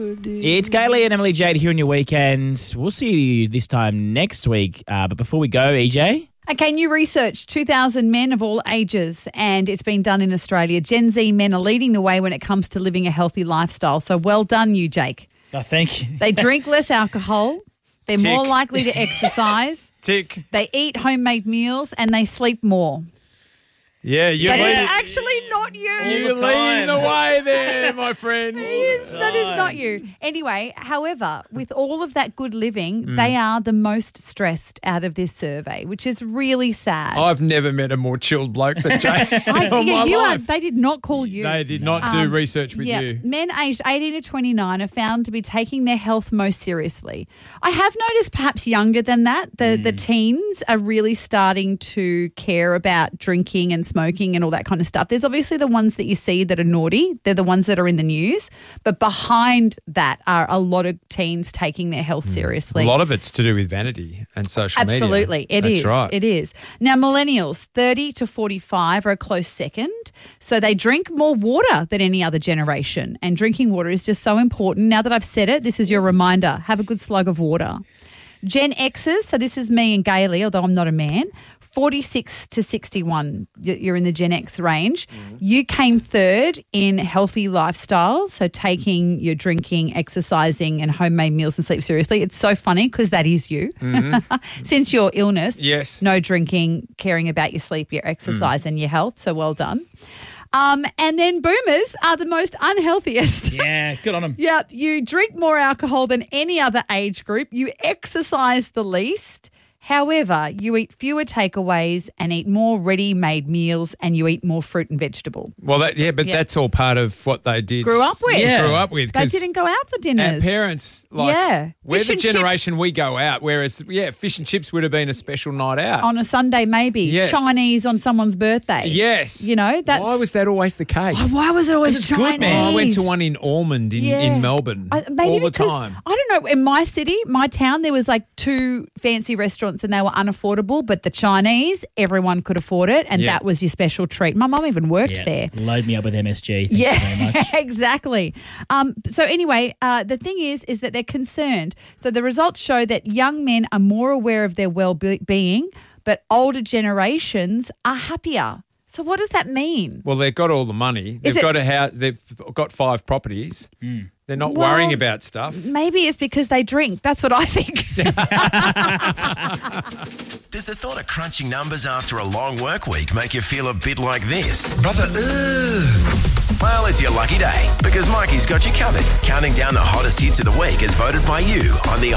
It's Gailey and Emily Jade here on your weekend. We'll see you this time next week. But before we go, EJ? Okay, new research, 2,000 men of all ages, and it's been done in Australia. Gen Z men are leading the way when it comes to living a healthy lifestyle. So well done you, Jake. Oh, thank you. They drink less alcohol. They're Tick. more likely to exercise. Tick. They eat homemade meals and they sleep more. Yeah, you're That is leading, actually not you. you're the time. leading the way there, my friend. That is not you. Anyway, however, with all of that good living, they are the most stressed out of this survey, which is really sad. I've never met a more chilled bloke than Jay in my you are. life. They did not call you. They did not do research with you. Men aged 18 to 29 are found to be taking their health most seriously. I have noticed perhaps younger than that, the teens are really starting to care about drinking and smoking and all that kind of stuff. There's obviously the ones that you see that are naughty. They're the ones that are in the news. But behind that are a lot of teens taking their health seriously. A lot of it's to do with vanity and social media. Absolutely. It is. That's right. It is. Now, millennials, 30 to 45 are a close second. So they drink more water than any other generation. And drinking water is just so important. Now that I've said it, this is your reminder. Have a good slug of water. Gen Xers, so this is me and Gailey, although I'm not a man, 46 to 61, you're in the Gen X range. You came third in healthy lifestyle, so taking your drinking, exercising and homemade meals and sleep seriously. It's so funny because that is you. Since your illness, Yes. no drinking, caring about your sleep, your exercise and your health, so well done. And then boomers are the most unhealthiest. Yeah, good on them. Yeah, you drink more alcohol than any other age group. You exercise the least. However, you eat fewer takeaways and eat more ready-made meals and you eat more fruit and vegetable. Well, that's all part of what they did. Grew up with. Yeah. Grew up with. They 'cause didn't go out for our dinners. parents, we're Fish the and generation we go out, whereas, fish and chips would have been a special night out. On a Sunday maybe. Yes. Chinese on someone's birthday. Yes. You know, that's... Why was that always the case? Oh, why was it always 'Cause it's Chinese? good, man. I went to one in Ormond in Melbourne Maybe all the because, time. I don't know, in my city, my town, there was like 2 fancy restaurants and they were unaffordable, but the Chinese, everyone could afford it and that was your special treat. My mum even worked there. Load me up with MSG. Thank you very much. Exactly. So anyway, the thing is that they're concerned. So the results show that young men are more aware of their well-being, but older generations are happier. So what does that mean? Well, they've got all the money. They've got a house. They've got 5 properties. They're not worrying about stuff. Maybe it's because they drink. That's what I think. Does the thought of crunching numbers after a long work week make you feel a bit like this? Brother, Well, it's your lucky day because Mikey's got you covered. Counting down the hottest hits of the week as voted by you on the